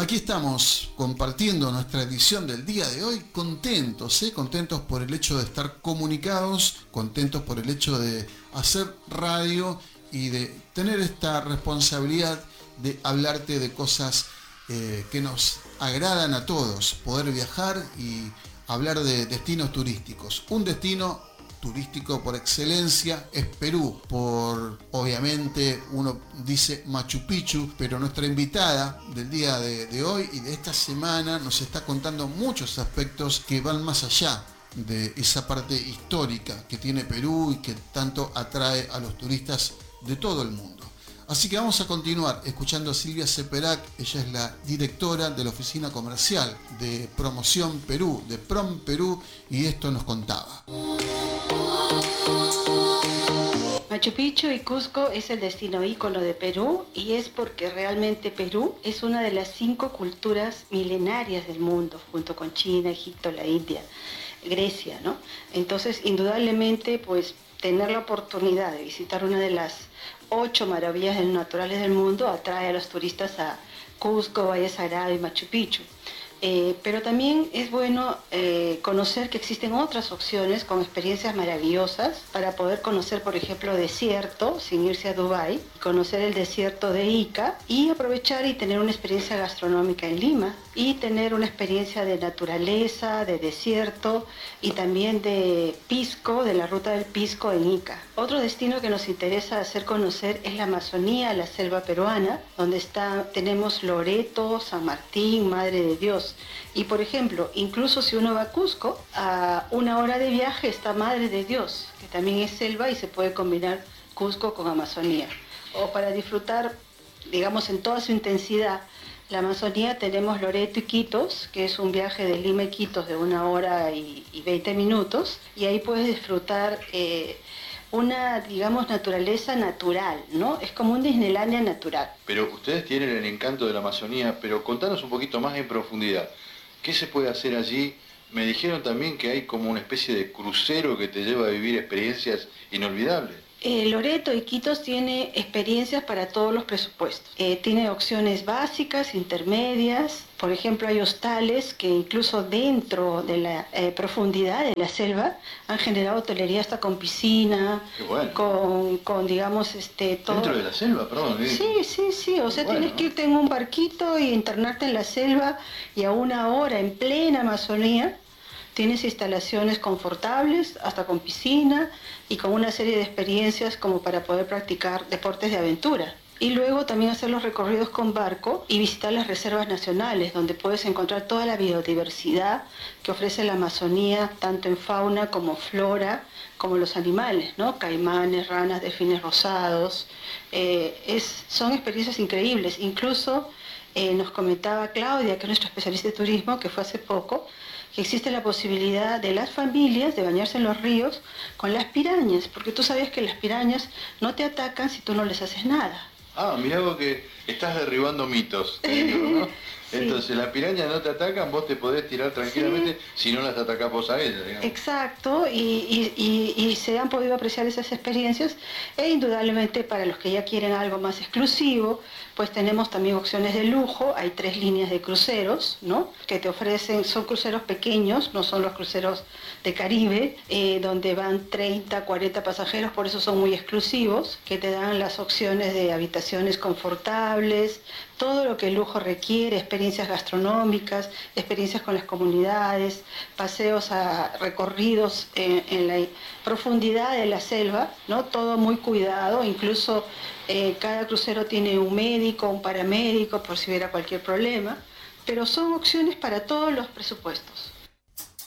Aquí estamos compartiendo nuestra edición del día de hoy, contentos por el hecho de estar comunicados, contentos por el hecho de hacer radio y de tener esta responsabilidad de hablarte de cosas que nos agradan a todos, poder viajar y hablar de destinos turísticos. Un destino turístico por excelencia es Perú, obviamente uno dice Machu Picchu, pero nuestra invitada del día de hoy y de esta semana nos está contando muchos aspectos que van más allá de esa parte histórica que tiene Perú y que tanto atrae a los turistas de todo el mundo. Así que vamos a continuar escuchando a Silvia Ceperac. Ella es la directora de la oficina comercial de Promoción Perú, de Prom Perú, y esto nos contaba. Machu Picchu y Cusco es el destino ícono de Perú, y es porque realmente Perú es una de las 5 culturas milenarias del mundo, junto con China, Egipto, la India, Grecia, ¿no? Entonces, indudablemente, pues tener la oportunidad de visitar una de las 8 maravillas naturales del mundo atrae a los turistas a Cusco, Valle Sagrado y Machu Picchu. Pero también es bueno conocer que existen otras opciones con experiencias maravillosas para poder conocer, por ejemplo, desierto, sin irse a Dubái, conocer el desierto de Ica y aprovechar y tener una experiencia gastronómica en Lima y tener una experiencia de naturaleza, de desierto y también de pisco, de la ruta del pisco en Ica. Otro destino que nos interesa hacer conocer es la Amazonía, la selva peruana, donde tenemos Loreto, San Martín, Madre de Dios. Y por ejemplo, incluso si uno va a Cusco, a 1 hora de viaje está Madre de Dios, que también es selva y se puede combinar Cusco con Amazonía. O para disfrutar, digamos, en toda su intensidad, la Amazonía tenemos Loreto y Iquitos, que es un viaje de Lima a Iquitos de 1 hora y 20 minutos, y ahí puedes disfrutar una, digamos, naturaleza natural, ¿no? Es como un Disneylandia natural. Pero ustedes tienen el encanto de la Amazonía, pero contanos un poquito más en profundidad. ¿Qué se puede hacer allí? Me dijeron también que hay como una especie de crucero que te lleva a vivir experiencias inolvidables. Loreto y Iquitos tiene experiencias para todos los presupuestos. Tiene opciones básicas, intermedias. Por ejemplo, hay hostales que incluso dentro de la profundidad de la selva han generado hotelería hasta con piscina. Qué bueno. con digamos, todo. ¿Dentro de la selva? Perdón. Sí. O sea, bueno, tienes que irte en un barquito y internarte en la selva, y a 1 hora en plena Amazonía tienes instalaciones confortables, hasta con piscina y con una serie de experiencias como para poder practicar deportes de aventura. Y luego también hacer los recorridos con barco y visitar las reservas nacionales, donde puedes encontrar toda la biodiversidad que ofrece la Amazonía, tanto en fauna como flora, como los animales, ¿no? Caimanes, ranas, delfines rosados. Son experiencias increíbles. Incluso nos comentaba Claudia, que es nuestra especialista de turismo, que fue hace poco, que existe la posibilidad de las familias de bañarse en los ríos con las pirañas, porque tú sabes que las pirañas no te atacan si tú no les haces nada. Ah, mirá vos que estás derribando mitos, te digo, ¿no? Sí. Entonces, las pirañas no te atacan, vos te podés tirar tranquilamente, sí, si no las atacás vos a ellas, digamos. Exacto, y se han podido apreciar esas experiencias, e indudablemente para los que ya quieren algo más exclusivo, pues tenemos también opciones de lujo. Hay 3 líneas de cruceros, ¿no? Que te ofrecen, son cruceros pequeños, no son los cruceros de Caribe, donde van 30, 40 pasajeros, por eso son muy exclusivos, que te dan las opciones de habitaciones confortables, todo lo que el lujo requiere, experiencias gastronómicas, experiencias con las comunidades, paseos a recorridos en la profundidad de la selva, ¿no? Todo muy cuidado, incluso cada crucero tiene un médico, un paramédico, por si hubiera cualquier problema, pero son opciones para todos los presupuestos.